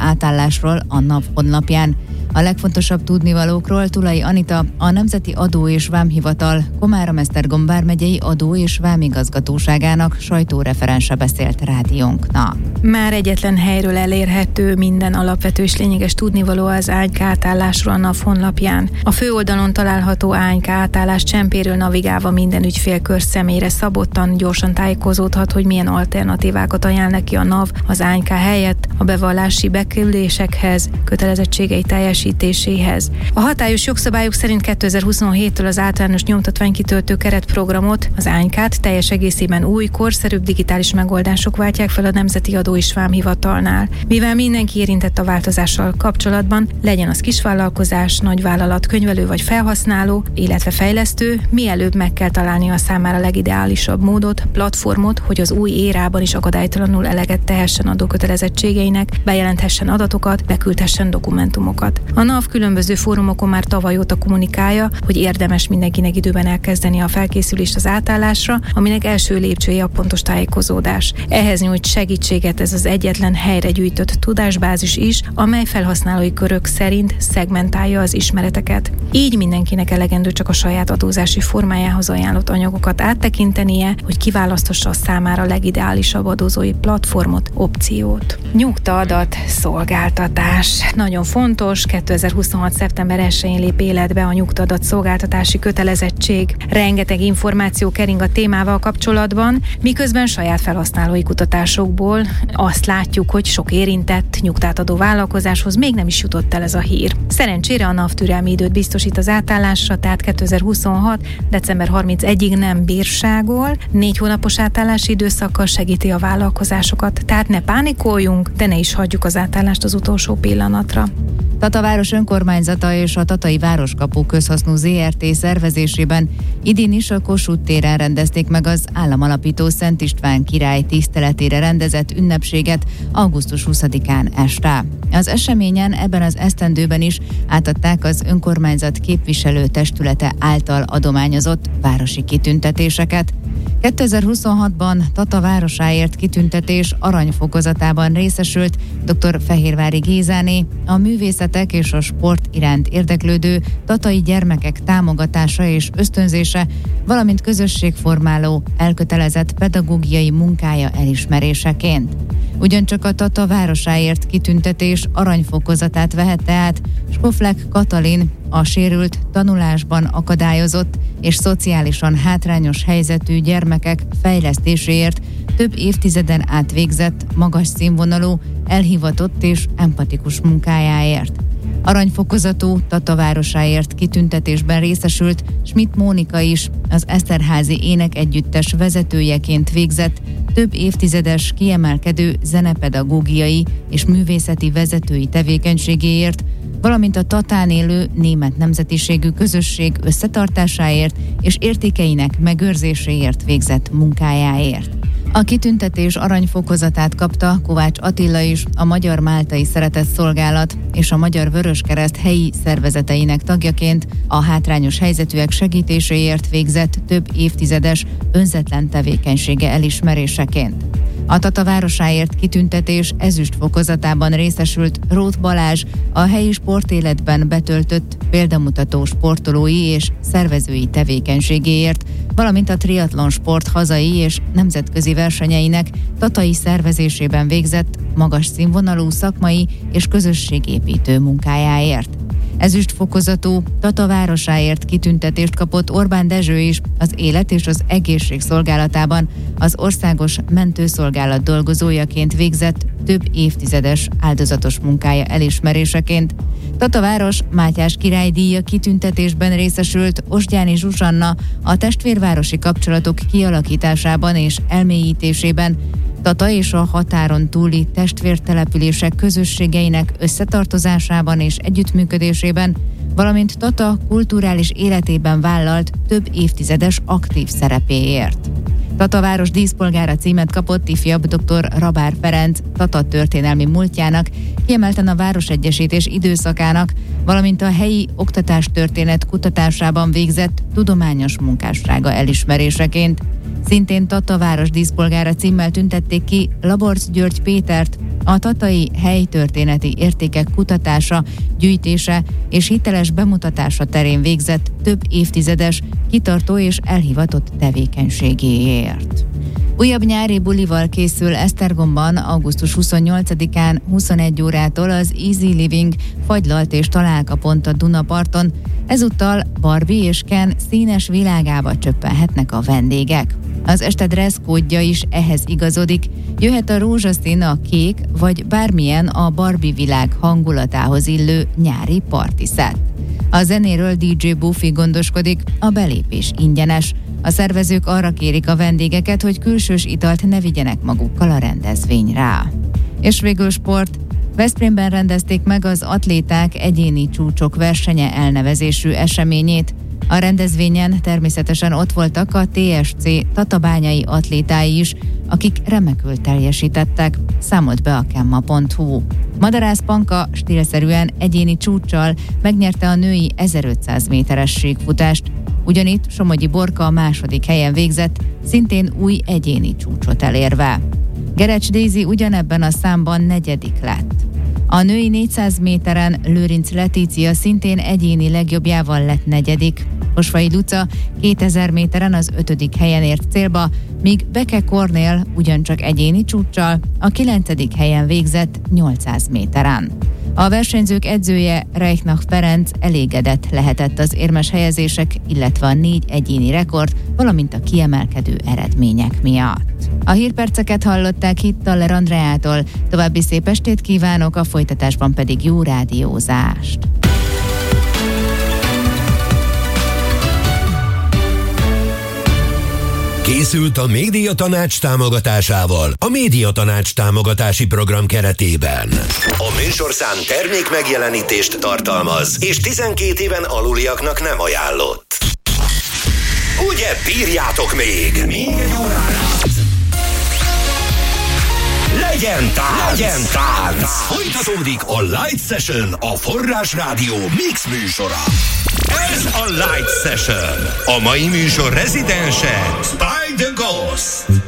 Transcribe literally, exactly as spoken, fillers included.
átállásról a NAV honlapján. A legfontosabb tudnivalókról Tulai Anita, a Nemzeti Adó- és Vámhivatal Komárom-Esztergom vármegyei adó- és vámigazgatóságának sajtóreferense beszélt rádiónknak. Már egyetlen helyről elérhető minden alapvető és lényeges tudnivaló az á en ká átállásról a NAV honlapján. A főoldalon található á en ká átállás csempéről navigálva minden ügyfélkör személyre szabottan gyorsan tájékozódhat, hogy milyen alternatívákat ajánl neki a NAV az á en ká helyett a bevallási beküldésekhez, kötelezettségei teljesítéséhez. A hatályos jogszabályok szerint kétezer-huszonhéttől az általános nyomtatványkitöltő keretprogramot, az á en ká-t teljes egészében új, korszerűbb digitális megoldások váltják fel a Nemzeti Adó- és Vámhivatalnál. Mivel mindenki érintett a változással kapcsolatban, legyen az kisvállalkozás, nagyvállalat, könyvelő vagy felhasználó, illetve fejlesztő, mielőbb meg kell találni a számára legideálisabb módot, platformot, hogy az új érában is akadálytalanul eleget tehessen adókötelezettségeinek, bejelenthessen adatokat, beküldhessen dokumentumokat. A NAV különböző fórumokon már tavaly óta kommunikálja, hogy érdemes mindenkinek időben elkezdeni a felkészülést az átállásra, aminek első lépcsője a pontos tájékozódás. Ehhez nyújt segítséget ez az egyetlen helyre gyűjtött tudásbázis is, amely felhasználói körök szerint szegmentálja az ismereteket. Így mindenkinek elegendő csak a saját adózási formájához ajánlott anyagokat áttekintenie, hogy kiválaszthassa a számára legideálisabb adózói platformot, opciót. Nyugta-adat szolgáltatás. Nagyon fontos, kétezer-huszonhat. szeptember elsején lép életbe a nyugta-adat szolgáltatási kötelezettség. Rengeteg információ kering a témával kapcsolatban, miközben saját felhasználói kutatásokból azt látjuk, hogy sok érintett nyugtát adó vállalkozáshoz még nem is jutott el ez a hír. Szerencsére a NAV türelmi időt biztosít az átállásra, tehát kétezer-huszonhat. december harmincegyedikéig nem bírságol, négy hónapos átállási időszakkal segíti a vállalkozásokat, tehát ne pánikoljunk, de ne is hagyjuk az átállást az utolsó pillanatra. Tata város önkormányzata és a Tatai Városkapu Közhasznú zé er té szervezésében idén is a Kossuth téren rendezték meg az államalapító Szent István király tiszteletére rendezett ünnepséget augusztus huszadikán este. Az eseményen ebben az esztendőben is átadták az önkormányzat képviselő testülete által adományozott városi kitüntetéseket. kétezer-huszonhatban Tata városáért kitüntetés aranyfokozatában részesült dr. Fehérvári Gézáné, a művészetek és a sport iránt érdeklődő tatai gyermekek támogatása és ösztönzése, valamint közösségformáló, elkötelezett pedagógiai munkája elismeréseként. Ugyancsak a Tata városáért kitüntetés aranyfokozatát vehette át Skoflek Katalin, a sérült, tanulásban akadályozott és szociálisan hátrányos helyzetű gyermekek fejlesztéséért több évtizeden át végzett, magas színvonalú, elhivatott és empatikus munkájáért. Aranyfokozatú Tata városáért kitüntetésben részesült Schmidt Mónika is, az Eszterházi Énekegyüttes vezetőjeként végzett több évtizedes kiemelkedő zenepedagógiai és művészeti vezetői tevékenységéért, valamint a Tatán élő német nemzetiségű közösség összetartásáért és értékeinek megőrzéséért végzett munkájáért. A kitüntetés aranyfokozatát kapta Kovács Attila is, a Magyar Máltai Szeretetszolgálat és a Magyar Vöröskereszt helyi szervezeteinek tagjaként a hátrányos helyzetűek segítéséért végzett több évtizedes önzetlen tevékenysége elismeréseként. A Tata városáért kitüntetés ezüst fokozatában részesült Róth Balázs, a helyi sportéletben betöltött példamutató sportolói és szervezői tevékenységéért, valamint a triatlon sport hazai és nemzetközi versenyeinek tatai szervezésében végzett magas színvonalú szakmai és közösségépítő munkájáért. Ezüst fokozatú Tata városáért kitüntetést kapott Orbán Dezső is, az élet és az egészség szolgálatában az országos mentőszolgálat dolgozójaként végzett több évtizedes áldozatos munkája elismeréseként. Tata város Mátyás király díja kitüntetésben részesült Osgyáni Zsuzsanna, a testvérvárosi kapcsolatok kialakításában és elmélyítésében, Tata és a határon túli testvértelepülések közösségeinek összetartozásában és együttműködésében, valamint Tata kulturális életében vállalt több évtizedes aktív szerepéért. Tata város díszpolgára címet kapott ifjabb dr. Rabár Ferenc Tata történelmi múltjának, kiemelten a városegyesítés időszakának, valamint a helyi oktatástörténet kutatásában végzett tudományos munkássága elismeréseként. Szintén Tataváros díszpolgára címmel tüntették ki Laborc György Pétert, a tatai helytörténeti értékek kutatása, gyűjtése és hiteles bemutatása terén végzett több évtizedes, kitartó és elhivatott tevékenységéért. Újabb nyári bulival készül Esztergomban augusztus huszonnyolcadikán huszonegy órától az Easy Living fagylalt és találkapont a Dunaparton. Ezúttal Barbie és Ken színes világába csöppenhetnek a vendégek. Az este dresszkódja is ehhez igazodik, jöhet a rózsaszín, a kék, vagy bármilyen a Barbie világ hangulatához illő nyári partiszett. A zenéről dé dzsé Buffy gondoskodik, a belépés ingyenes. A szervezők arra kérik a vendégeket, hogy külsős italt ne vigyenek magukkal a rendezvényre. És végül sport. Veszprémben rendezték meg az atléták egyéni csúcsok versenye elnevezésű eseményét. A rendezvényen természetesen ott voltak a té es cé tatabányai atlétái is, akik remekül teljesítettek, számolt be a kemma pont hú. Madarász Panka stílszerűen egyéni csúccsal megnyerte a női ezerötszáz méteres síkfutást, ugyanitt Somogyi Borka a második helyen végzett, szintén új egyéni csúcsot elérve. Gerecs Daisy ugyanebben a számban negyedik lett. A női négyszáz méteren Lőrinc Letícia szintén egyéni legjobbjával lett negyedik. Osvai Luca kétezer méteren az ötödik helyen ért célba, míg Beke Kornél ugyancsak egyéni csúccsal a kilencedik helyen végzett nyolcszáz méteren. A versenyzők edzője Reichnach Ferenc elégedett lehetett az érmes helyezések, illetve a négy egyéni rekord, valamint a kiemelkedő eredmények miatt. A hírperceket hallották Hittaler Andreától, további szép estét kívánok, a folytatásban pedig jó rádiózást. Készült a Médiatanács támogatásával a Médiatanács támogatási program keretében. A műsorszám termék megjelenítést tartalmaz, és tizenkét éven aluliaknak nem ajánlott. Ugye bírjátok még? Még egy órára. Legyen tánc! Legyen tánc! Folytatódik a Light Session, a Forrás Rádió Mix műsora. Ez a Light Session. A mai műsor rezidense Spike the Ghost.